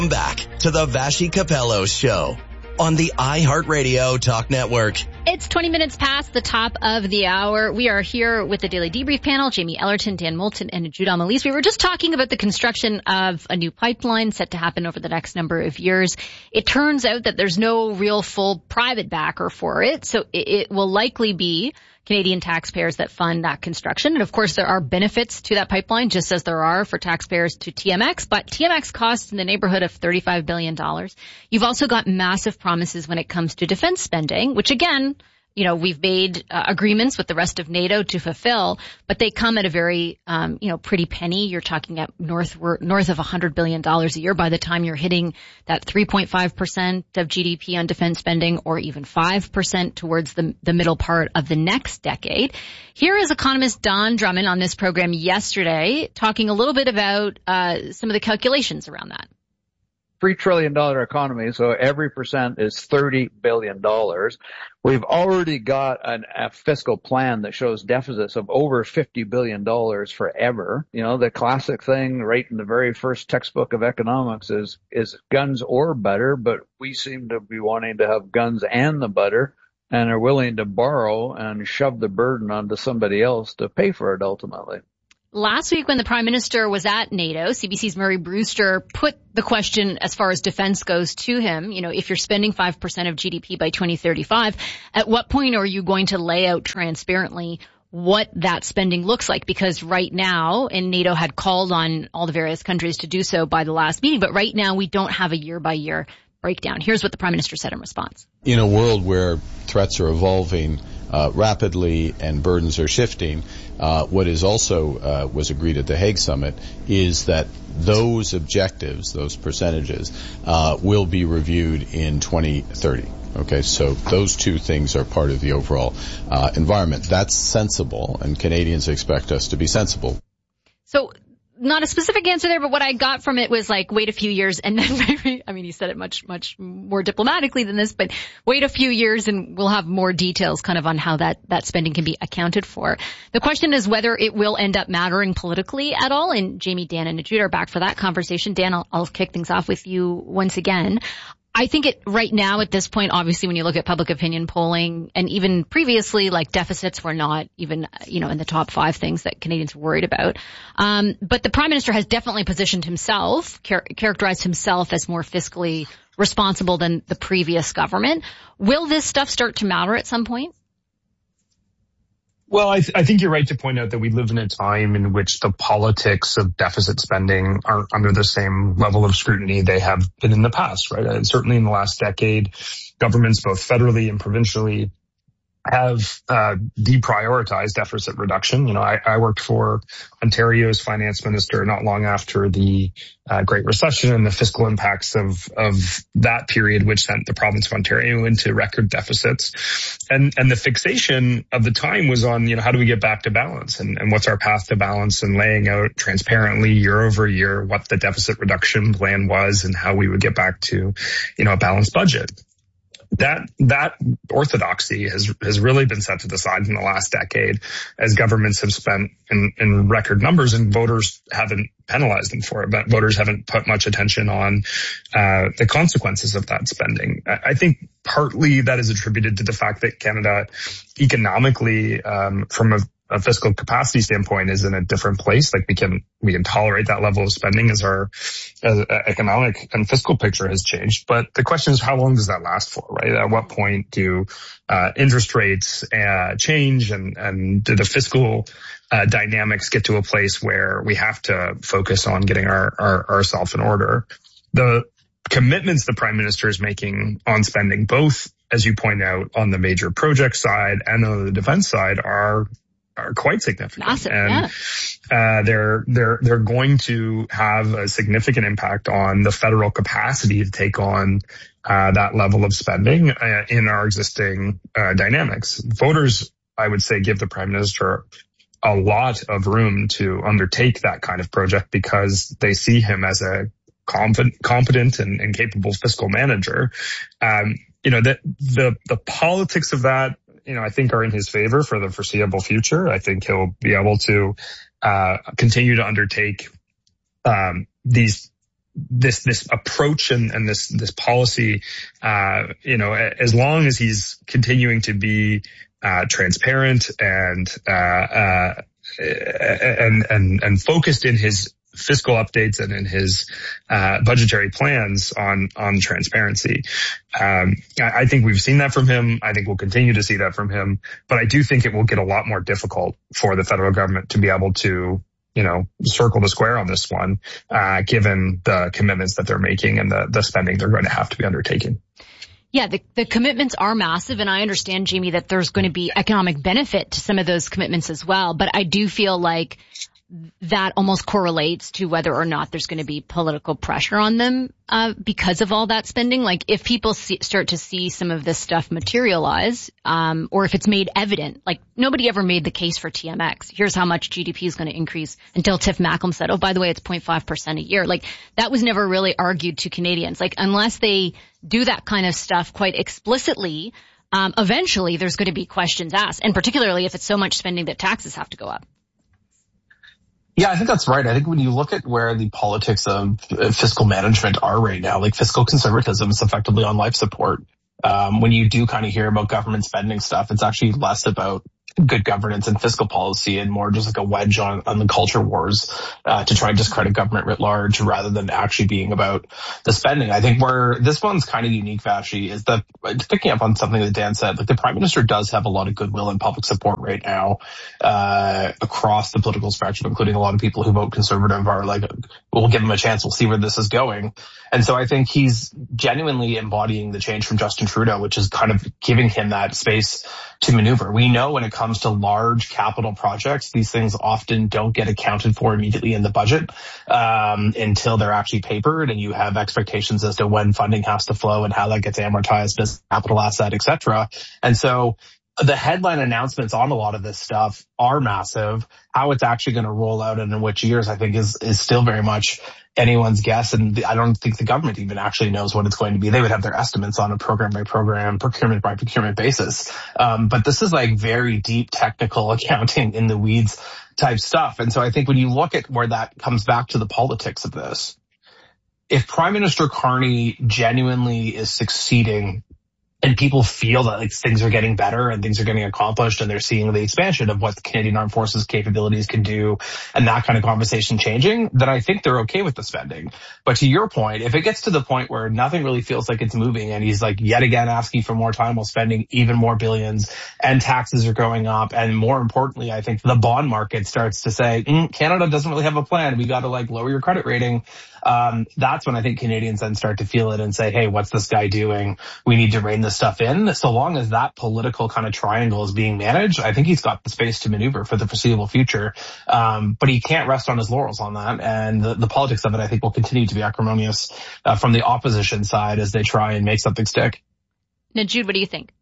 Back to the Vassy Capello Show on the iHeartRadio Talk Network. It's 20 minutes past the top of the hour. We are here with the Daily Debrief panel, Jamie Ellerton, Dan Moulton, and Judah Malise. We were just talking about the construction of a new pipeline set to happen over the next number of years. It turns out that there's no real full private backer for it, so it will likely be Canadian taxpayers that fund that construction. And of course, there are benefits to that pipeline, just as there are for taxpayers to TMX. But TMX costs in the neighborhood of $35 billion. You've also got massive promises when it comes to defense spending, which again, you know, we've made agreements with the rest of NATO to fulfill, but they come at a very, pretty penny. You're talking at north of $100 billion a year by the time you're hitting that 3.5% of GDP on defense spending, or even 5% towards the middle part of the next decade. Here is economist Don Drummond on this program yesterday talking a little bit about some of the calculations around that. $3 trillion economy, so every percent is $30 billion. We've already got a fiscal plan that shows deficits of over $50 billion forever. You know, the classic thing right in the very first textbook of economics is guns or butter, but we seem to be wanting to have guns and the butter and are willing to borrow and shove the burden onto somebody else to pay for it ultimately. Last week when the Prime Minister was at NATO, CBC's Murray Brewster put the question as far as defense goes to him. You know, if you're spending 5% of GDP by 2035, at what point are you going to lay out transparently what that spending looks like? Because right now, and NATO had called on all the various countries to do so by the last meeting, but right now we don't have a year-by-year breakdown. Here's what the Prime Minister said in response. In a world where threats are evolving rapidly and burdens are shifting, what is also was agreed at the Hague Summit is that those objectives, those percentages, will be reviewed in 2030. Okay, so those two things are part of the overall environment. That's sensible, and Canadians expect us to be sensible. So, not a specific answer there, but what I got from it was like, wait a few years and then maybe, I mean, he said it much more diplomatically than this, but wait a few years and we'll have more details kind of on how that spending can be accounted for. The question is whether it will end up mattering politically at all. And Jamie, Dan, and Judah are back for that conversation. Dan, I'll kick things off with you once again. I think right now at this point, obviously when you look at public opinion polling and even previously, like deficits were not even, in the top 5 things that Canadians were worried about. But the Prime Minister has definitely positioned himself, characterized himself as more fiscally responsible than the previous government. Will this stuff start to matter at some point? Well, I think you're right to point out that we live in a time in which the politics of deficit spending are under the same level of scrutiny they have been in the past, right? And certainly in the last decade, governments, both federally and provincially, have deprioritized deficit reduction. You know, I worked for Ontario's finance minister not long after the Great Recession and the fiscal impacts of that period, which sent the province of Ontario into record deficits. And the fixation of the time was on, how do we get back to balance and what's our path to balance, and laying out transparently year over year what the deficit reduction plan was and how we would get back to, a balanced budget. That orthodoxy has really been set to the side in the last decade as governments have spent in record numbers and voters haven't penalized them for it, but voters haven't put much attention on the consequences of that spending. I think partly that is attributed to the fact that Canada economically, from a fiscal capacity standpoint, is in a different place. Like we can tolerate that level of spending as our economic and fiscal picture has changed. But the question is, how long does that last for, right? At what point do interest rates change and do the fiscal dynamics get to a place where we have to focus on getting ourselves in order? The commitments the Prime Minister is making on spending, both, as you point out, on the major project side and on the defense side, are quite significant. Massive, and they're going to have a significant impact on the federal capacity to take on that level of spending in our existing dynamics. Voters, I would say, give the Prime Minister a lot of room to undertake that kind of project because they see him as a competent and capable fiscal manager. The politics of that, I think are in his favor for the foreseeable future. I think he'll be able to continue to undertake these this approach and this policy, as long as he's continuing to be transparent and focused in his fiscal updates and in his budgetary plans on transparency. I think we've seen that from him. I think we'll continue to see that from him. But I do think it will get a lot more difficult for the federal government to be able to, circle the square on this one, given the commitments that they're making and the spending they're going to have to be undertaking. Yeah, the commitments are massive, and I understand, Jamie, that there's going to be economic benefit to some of those commitments as well. But I do feel like that almost correlates to whether or not there's going to be political pressure on them because of all that spending. Like if people start to see some of this stuff materialize, or if it's made evident, like nobody ever made the case for TMX. Here's how much GDP is going to increase until Tiff Macklem said, oh, by the way, it's 0.5% a year. Like that was never really argued to Canadians. Like unless they do that kind of stuff quite explicitly, eventually there's going to be questions asked, and particularly if it's so much spending that taxes have to go up. Yeah, I think that's right. I think when you look at where the politics of fiscal management are right now, like fiscal conservatism is effectively on life support. When you do kind of hear about government spending stuff, it's actually less about good governance and fiscal policy and more just like a wedge on the culture wars to try and discredit government writ large rather than actually being about the spending. I think where this one's kind of unique, Vashi, is that picking up on something that Dan said, like the Prime Minister does have a lot of goodwill and public support right now across the political spectrum, including a lot of people who vote Conservative are like, we'll give him a chance, we'll see where this is going. And so I think he's genuinely embodying the change from Justin Trudeau, which is kind of giving him that space to maneuver. We know when it comes to large capital projects, these things often don't get accounted for immediately in the budget until they're actually papered, and you have expectations as to when funding has to flow and how that gets amortized as capital asset, et cetera. And so the headline announcements on a lot of this stuff are massive. How it's actually going to roll out and in which years, I think, is still very much anyone's guess. And I don't think the government even actually knows what it's going to be. They would have their estimates on a program by program, procurement by procurement basis. But this is like very deep technical accounting in the weeds type stuff. And so I think when you look at where that comes back to the politics of this, if Prime Minister Carney genuinely is succeeding and people feel that like things are getting better and things are getting accomplished and they're seeing the expansion of what the Canadian Armed Forces capabilities can do and that kind of conversation changing, then I think they're okay with the spending. But to your point, if it gets to the point where nothing really feels like it's moving and he's like yet again asking for more time while spending even more billions and taxes are going up, and more importantly, I think the bond market starts to say, Canada doesn't really have a plan. We got to like lower your credit rating. That's when I think Canadians then start to feel it and say, hey, what's this guy doing? We need to rein this stuff in. So long as that political kind of triangle is being managed, I think he's got the space to maneuver for the foreseeable future. But he can't rest on his laurels on that. And the politics of it, I think, will continue to be acrimonious from the opposition side as they try and make something stick. Now, Jude, what do you think?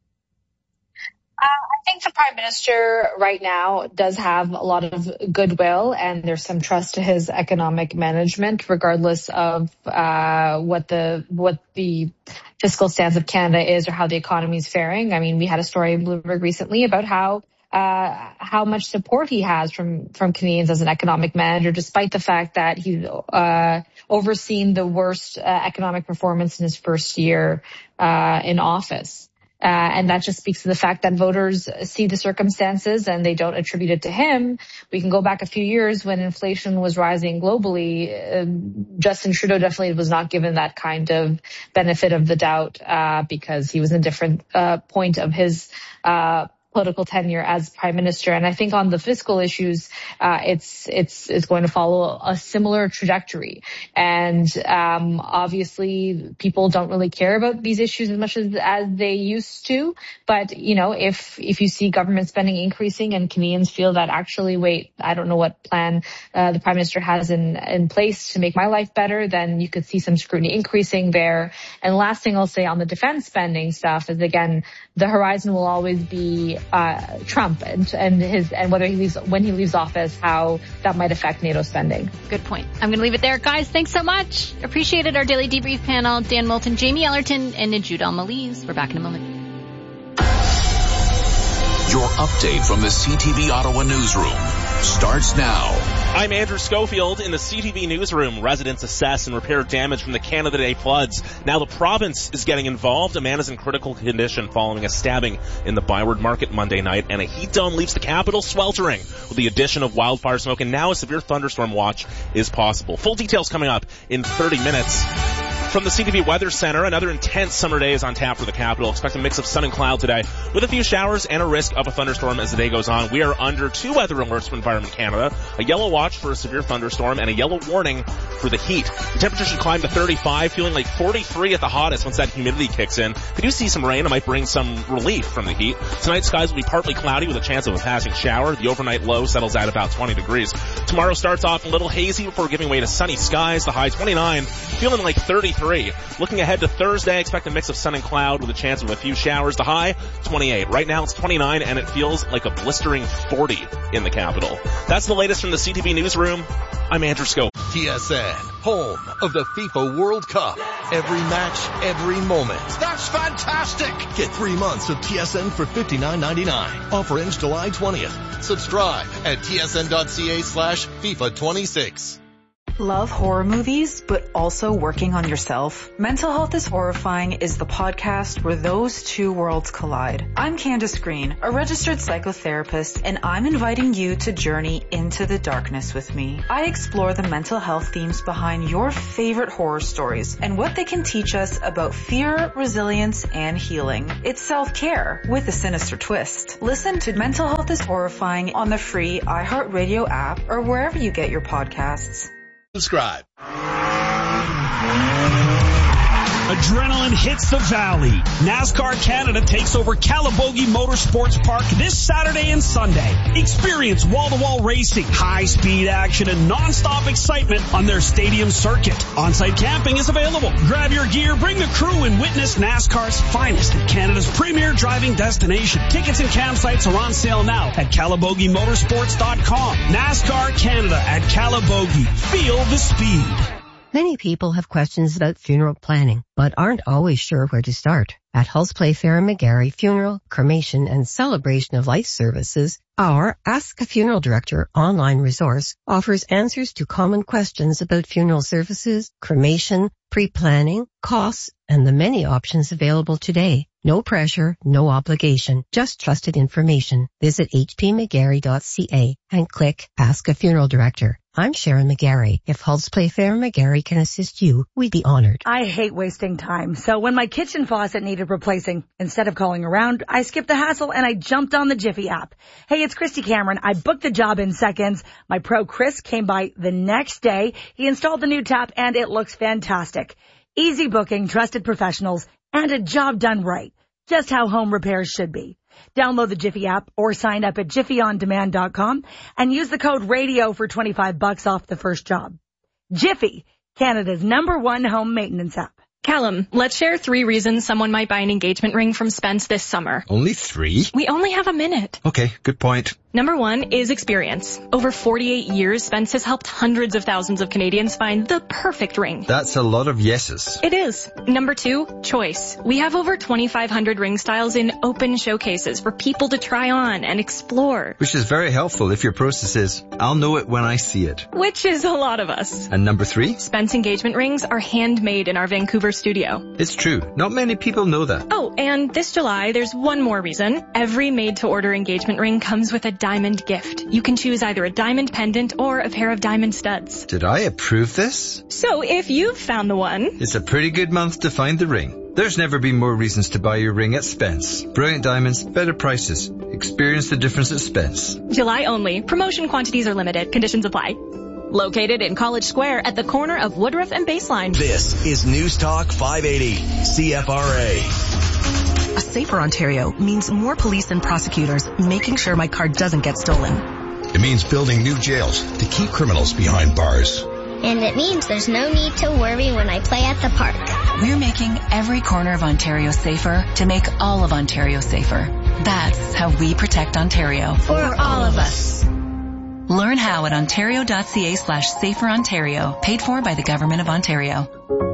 I think the Prime Minister right now does have a lot of goodwill, and there's some trust to his economic management, regardless of what the fiscal stance of Canada is or how the economy is faring. I mean, we had a story in Bloomberg recently about how much support he has from Canadians as an economic manager, despite the fact that he's overseen the worst economic performance in his first year in office. And that just speaks to the fact that voters see the circumstances and they don't attribute it to him. We can go back a few years when inflation was rising globally. Justin Trudeau definitely was not given that kind of benefit of the doubt because he was in a different point of his political tenure as Prime Minister. And I think on the fiscal issues, it's going to follow a similar trajectory. And obviously people don't really care about these issues as much as they used to. But, you know, if you see government spending increasing and Canadians feel that actually, wait, I don't know what plan the Prime Minister has in place to make my life better, then you could see some scrutiny increasing there. And last thing I'll say on the defense spending stuff is, again, the horizon will always be Trump and whether when he leaves office, how that might affect NATO spending. Good point. I'm going to leave it there, guys. Thanks so much. Appreciate it. Our daily debrief panel: Dan Moulton, Jamie Ellerton, and Jude Almalese. We're back in a moment. Your update from the CTV Ottawa newsroom starts now. I'm Andrew Schofield in the CTV newsroom. Residents assess and repair damage from the Canada Day floods. Now the province is getting involved. A man is in critical condition following a stabbing in the Byward Market Monday night, and a heat dome leaves the capital sweltering with the addition of wildfire smoke, and now a severe thunderstorm watch is possible. Full details coming up in 30 minutes. From the CTV Weather Center, another intense summer day is on tap for the capital. Expect a mix of sun and cloud today with a few showers and a risk of a thunderstorm as the day goes on. We are under 2 weather alerts from Environment Canada, a yellow watch for a severe thunderstorm and a yellow warning for the heat. The temperature should climb to 35, feeling like 43 at the hottest once that humidity kicks in. If you do see some rain, it might bring some relief from the heat. Tonight, skies will be partly cloudy with a chance of a passing shower. The overnight low settles at about 20 degrees. Tomorrow starts off a little hazy before giving way to sunny skies. The high 29, feeling like 33. Looking ahead to Thursday, expect a mix of sun and cloud with a chance of a few showers. The high, 28. Right now it's 29 and it feels like a blistering 40 in the capital. That's the latest from the CTV newsroom. I'm Andrew Scope. TSN, home of the FIFA World Cup. Every match, every moment. That's fantastic! Get 3 months of TSN for $59.99. Offer ends July 20th. Subscribe at tsn.ca/FIFA26. Love horror movies, but also working on yourself? Mental Health is Horrifying is the podcast where those two worlds collide. I'm Candace Green, a registered psychotherapist, and I'm inviting you to journey into the darkness with me. I explore the mental health themes behind your favorite horror stories and what they can teach us about fear, resilience, and healing. It's self-care with a sinister twist. Listen to Mental Health is Horrifying on the free iHeartRadio app or wherever you get your podcasts. Subscribe. Adrenaline hits the valley. NASCAR Canada takes over Calabogie Motorsports Park this Saturday and Sunday. Experience wall-to-wall racing, high-speed action, and non-stop excitement on their stadium circuit. On-site camping is available. Grab your gear, bring the crew, and witness NASCAR's finest at Canada's premier driving destination. Tickets and campsites are on sale now at CalabogieMotorsports.com. NASCAR Canada at Calabogie. Feel the speed. Many people have questions about funeral planning, but aren't always sure where to start. At Hulse Playfair and McGarry Funeral, Cremation, and Celebration of Life Services, our Ask a Funeral Director online resource offers answers to common questions about funeral services, cremation, pre-planning, costs, and the many options available today. No pressure, no obligation, just trusted information. Visit hpmcgarry.ca and click Ask a Funeral Director. I'm Sharon McGarry. If Hulse Playfair and McGarry can assist you, we'd be honored. I hate wasting time. So when my kitchen faucet needed replacing, instead of calling around, I skipped the hassle and I jumped on the Jiffy app. Hey, it's Christy Cameron. I booked the job in seconds. My pro Chris came by the next day. He installed the new tap and it looks fantastic. Easy booking, trusted professionals, and a job done right. Just how home repairs should be. Download the Jiffy app or sign up at jiffyondemand.com and use the code RADIO for $25 off the first job. Jiffy, Canada's #1 home maintenance app. Callum, let's share 3 reasons someone might buy an engagement ring from Spence this summer. Only 3? We only have a minute. Okay, good point. Number 1 is experience. Over 48 years, Spence has helped hundreds of thousands of Canadians find the perfect ring. That's a lot of yeses. It is. Number 2, choice. We have over 2,500 ring styles in open showcases for people to try on and explore. Which is very helpful if your process is, I'll know it when I see it. Which is a lot of us. And number 3? Spence engagement rings are handmade in our Vancouver studio. It's true. Not many people know that. Oh, and this July, there's one more reason. Every made-to-order engagement ring comes with a diamond gift. You can choose either a diamond pendant or a pair of diamond studs. Did I approve this? So if you've found the one... It's a pretty good month to find the ring. There's never been more reasons to buy your ring at Spence. Brilliant diamonds, better prices. Experience the difference at Spence. July only. Promotion quantities are limited. Conditions apply. Located in College Square at the corner of Woodruff and Baseline. This is News Talk 580, CFRA. A safer Ontario means more police and prosecutors making sure my car doesn't get stolen. It means building new jails to keep criminals behind bars. And it means there's no need to worry when I play at the park. We're making every corner of Ontario safer to make all of Ontario safer. That's how we protect Ontario. For all of us. Learn how at ontario.ca/saferontario, paid for by the Government of Ontario.